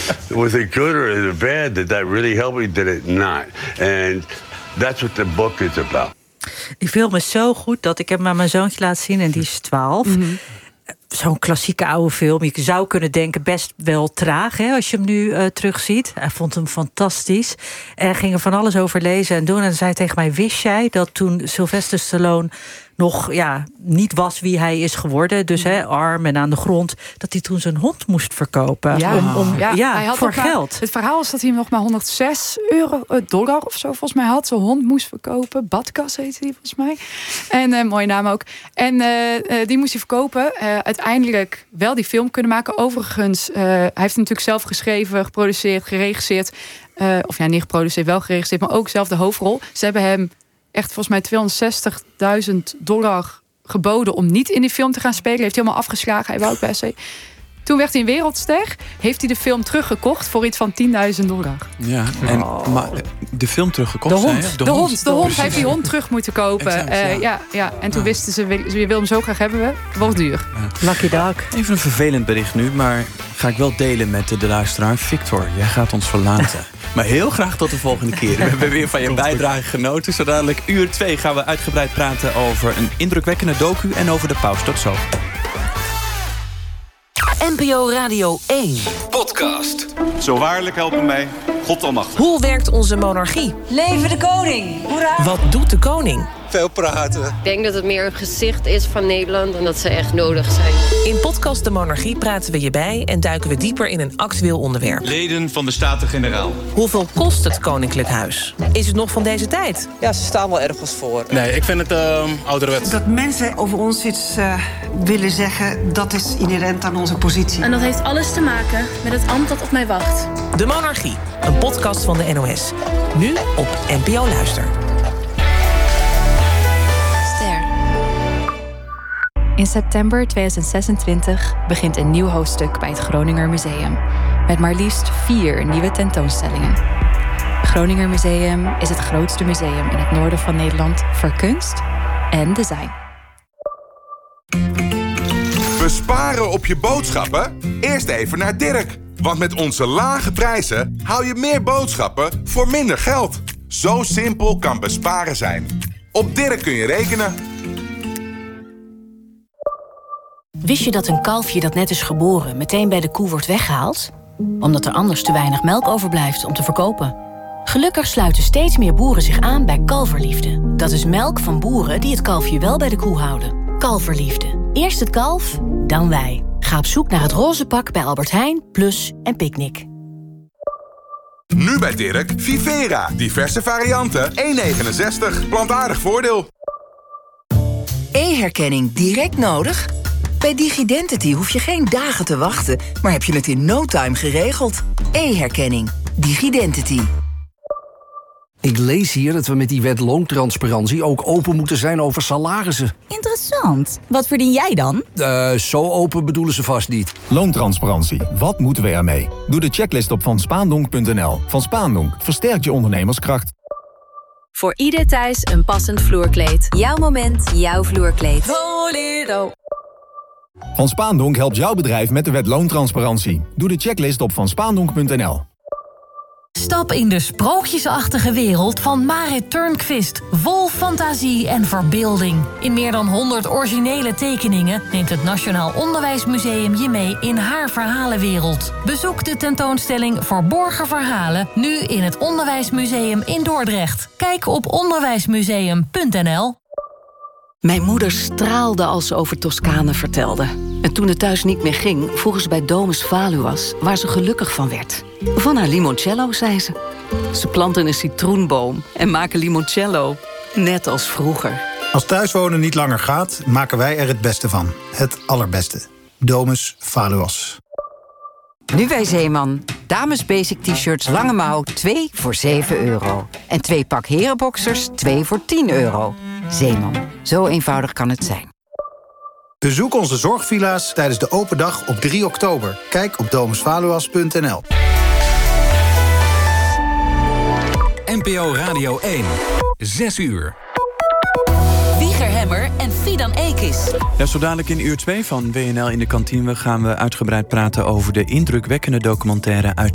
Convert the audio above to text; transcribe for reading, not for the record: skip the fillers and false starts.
Was it good or is it bad? Did that really help me? Did it not? And that's what the book is about. Die film is zo goed dat ik hem aan mijn zoontje laat zien en die is 12. Mm-hmm. Zo'n klassieke oude film. Je zou kunnen denken best wel traag, hè, als je hem nu terugziet. Hij vond hem fantastisch. En ging er van alles over lezen en doen. En zei tegen mij, wist jij dat toen Sylvester Stallone nog niet was wie hij is geworden, dus arm en aan de grond, dat hij toen zijn hond moest verkopen hij had voor geld. Het verhaal is dat hij nog maar $106 of zo volgens mij had. Zijn hond moest verkopen. Badkas heette die volgens mij. En mooie naam ook. En die moest hij verkopen. Uiteindelijk wel die film kunnen maken. Overigens, hij heeft natuurlijk zelf geschreven, geproduceerd, geregisseerd. Niet geproduceerd, wel geregisseerd, maar ook zelf de hoofdrol. Ze hebben hem echt volgens mij $260.000 geboden om niet in die film te gaan spelen. Heeft hij helemaal afgeslagen. Hij wou het per se. Toen werd hij een wereldster. Heeft hij de film teruggekocht voor iets van $10.000. Ja, maar de film teruggekocht? De hond. Hij heeft die hond terug moeten kopen. Exact, En toen wisten ze, je wil hem zo graag hebben. Wordt duur. Ja. Lucky dog. Even een vervelend bericht nu, maar ga ik wel delen met de luisteraar. Victor, jij gaat ons verlaten. Maar heel graag tot de volgende keer. We hebben weer van je bijdrage genoten. Zo dadelijk uur 2 gaan we uitgebreid praten over een indrukwekkende docu en over de paus. Tot zo. NPO Radio 1. Podcast. Zo waarlijk helpen mij, God almachtig. Hoe werkt onze monarchie? Leven de koning! Hoera! Wat doet de koning? Veel praten. Ik denk dat het meer een gezicht is van Nederland en dat ze echt nodig zijn. In podcast De Monarchie praten we je bij en duiken we dieper in een actueel onderwerp. Leden van de Staten-Generaal. Hoeveel kost het Koninklijk Huis? Is het nog van deze tijd? Ja, ze staan wel ergens voor. Nee, ik vind het ouderwets. Dat mensen over ons iets willen zeggen, dat is inherent aan onze positie. En dat heeft alles te maken met het ambt dat op mij wacht. De Monarchie, een podcast van de NOS. Nu op NPO Luister. In september 2026 begint een nieuw hoofdstuk bij het Groninger Museum. Met maar liefst 4 nieuwe tentoonstellingen. Het Groninger Museum is het grootste museum in het noorden van Nederland voor kunst en design. Besparen op je boodschappen? Eerst even naar Dirk. Want met onze lage prijzen hou je meer boodschappen voor minder geld. Zo simpel kan besparen zijn. Op Dirk kun je rekenen. Wist je dat een kalfje dat net is geboren meteen bij de koe wordt weggehaald? Omdat er anders te weinig melk overblijft om te verkopen. Gelukkig sluiten steeds meer boeren zich aan bij Kalverliefde. Dat is melk van boeren die het kalfje wel bij de koe houden. Kalverliefde. Eerst het kalf, dan wij. Ga op zoek naar het roze pak bij Albert Heijn, Plus en Picnic. Nu bij Dirk, Vivera. Diverse varianten, 1,69. Plantaardig voordeel. E-herkenning direct nodig? Bij Digidentity hoef je geen dagen te wachten, maar heb je het in no time geregeld. E-herkenning. Digidentity. Ik lees hier dat we met die wet loontransparantie ook open moeten zijn over salarissen. Interessant. Wat verdien jij dan? Zo open bedoelen ze vast niet. Loontransparantie. Wat moeten we ermee? Doe de checklist op vanspaandonk.nl. Van Spaandonk versterkt je ondernemerskracht. Voor ieder thuis een passend vloerkleed. Jouw moment, jouw vloerkleed. Volero. Van Spaandonk helpt jouw bedrijf met de wet loontransparantie. Doe de checklist op vanspaandonk.nl. Stap in de sprookjesachtige wereld van Marit Turnquist. Vol fantasie en verbeelding. In meer dan 100 originele tekeningen neemt het Nationaal Onderwijsmuseum je mee in haar verhalenwereld. Bezoek de tentoonstelling Verborgen Verhalen nu in het Onderwijsmuseum in Dordrecht. Kijk op onderwijsmuseum.nl. Mijn moeder straalde als ze over Toscane vertelde. En toen het thuis niet meer ging, vroegen ze bij Domus Valuas waar ze gelukkig van werd. Van haar limoncello, zei ze. Ze planten een citroenboom en maken limoncello, net als vroeger. Als thuiswonen niet langer gaat, maken wij er het beste van. Het allerbeste. Domus Valuas. Nu bij Zeeman. Dames basic t-shirts lange mouw 2 voor €7. En 2 pak herenboxers 2 voor €10. Zeeman. Zo eenvoudig kan het zijn. Bezoek onze zorgvilla's tijdens de open dag op 3 oktober. Kijk op domusvaluas.nl. NPO Radio 1. 6 uur. Wieger Hemmer en Fidan Ekis. Ja, zo dadelijk in uur 2 van WNL in de kantine gaan we uitgebreid praten over de indrukwekkende documentaire uit